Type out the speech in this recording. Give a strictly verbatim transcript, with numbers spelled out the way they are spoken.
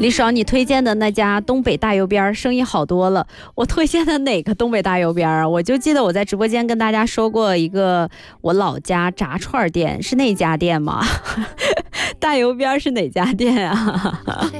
李爽，你推荐的那家东北大油边生意好多了。我推荐的哪个东北大油边啊？我就记得我在直播间跟大家说过一个我老家炸串店，是那家店吗？大油边是哪家店啊？